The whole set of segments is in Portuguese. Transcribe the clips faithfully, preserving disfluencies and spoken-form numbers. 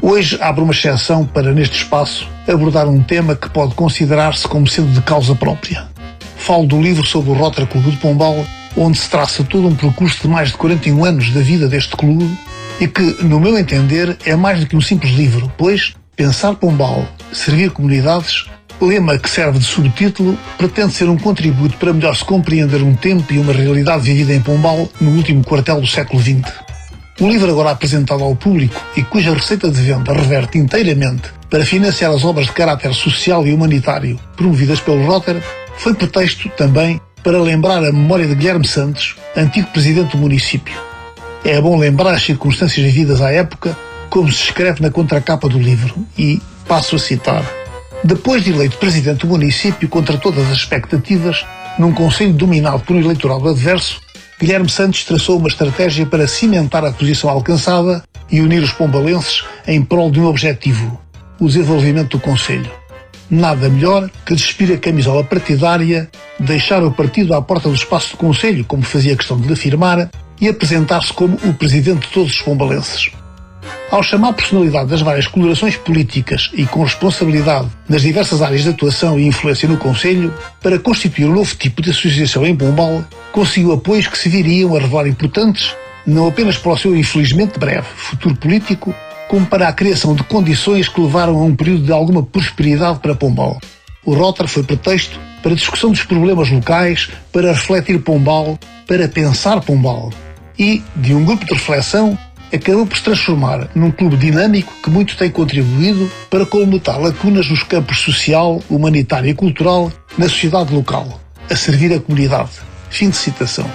Hoje abro uma exceção para, neste espaço, abordar um tema que pode considerar-se como sendo de causa própria. Falo do livro sobre o Rotary Clube de Pombal, onde se traça todo um percurso de mais de quarenta e um anos da vida deste clube e que, no meu entender, é mais do que um simples livro, pois Pensar Pombal, Servir Comunidades, lema que serve de subtítulo, pretende ser um contributo para melhor se compreender um tempo e uma realidade vivida em Pombal no último quartel do século vinte. O livro agora apresentado ao público e cuja receita de venda reverte inteiramente para financiar as obras de caráter social e humanitário promovidas pelo Rotary, foi pretexto também para lembrar a memória de Guilherme Santos, antigo presidente do município. É bom lembrar as circunstâncias vividas à época, como se escreve na contracapa do livro, e passo a citar. Depois de eleito presidente do município, contra todas as expectativas, num conselho dominado por um eleitorado adverso, Guilherme Santos traçou uma estratégia para cimentar a posição alcançada e unir os pombalenses em prol de um objetivo, o desenvolvimento do concelho. Nada melhor que despir a camisola partidária, deixar o partido à porta do espaço do concelho, como fazia questão de afirmar, e apresentar-se como o presidente de todos os pombalenses. Ao chamar personalidade das várias colorações políticas e com responsabilidade nas diversas áreas de atuação e influência no concelho, para constituir um novo tipo de associação em Pombal, conseguiu apoios que se viriam a revelar importantes, não apenas para o seu infelizmente breve futuro político, como para a criação de condições que levaram a um período de alguma prosperidade para Pombal. O Rotary foi pretexto para a discussão dos problemas locais, para refletir Pombal, para pensar Pombal. E, de um grupo de reflexão, acabou por se transformar num clube dinâmico que muito tem contribuído para colmatar lacunas nos campos social, humanitário e cultural na sociedade local, a servir a comunidade. Fim de citação.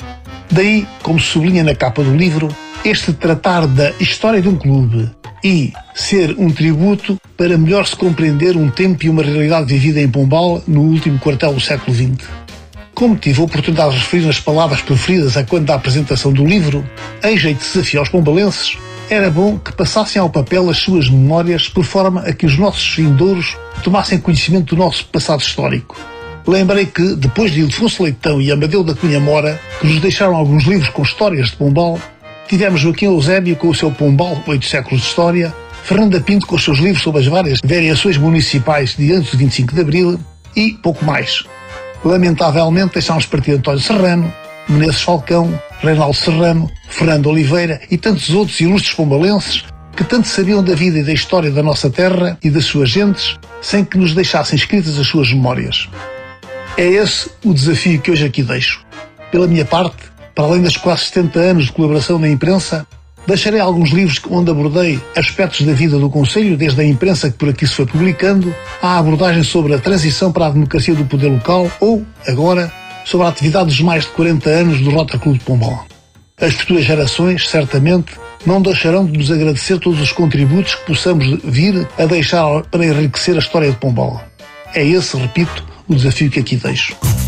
Daí, como se sublinha na capa do livro, este tratar da história de um clube e ser um tributo para melhor se compreender um tempo e uma realidade vivida em Pombal no último quartel do século vinte. Como tive a oportunidade de referir nas palavras preferidas a quando da apresentação do livro, em jeito de desafio aos pombalenses, era bom que passassem ao papel as suas memórias por forma a que os nossos vindouros tomassem conhecimento do nosso passado histórico. Lembrei que, depois de Ildefonso Leitão e Amadeu da Cunha Mora, que nos deixaram alguns livros com histórias de Pombal, tivemos Joaquim Eusébio com o seu Pombal, oito séculos de história, Fernanda Pinto com os seus livros sobre as várias variações municipais de antes do vinte e cinco de Abril e pouco mais. Lamentavelmente deixámos partir António Serrano, Menezes Falcão, Reinaldo Serrano, Fernando Oliveira e tantos outros ilustres pombalenses que tanto sabiam da vida e da história da nossa terra e das suas gentes, sem que nos deixassem escritas as suas memórias. É esse o desafio que hoje aqui deixo. Pela minha parte, para além das quase setenta anos de colaboração na imprensa, deixarei alguns livros onde abordei aspectos da vida do concelho, desde a imprensa que por aqui se foi publicando, à abordagem sobre a transição para a democracia do poder local ou, agora, sobre a atividade dos mais de quarenta anos do Rotary Clube de Pombal. As futuras gerações, certamente, não deixarão de nos agradecer todos os contributos que possamos vir a deixar para enriquecer a história de Pombal. É esse, repito, o desafio que aqui deixo.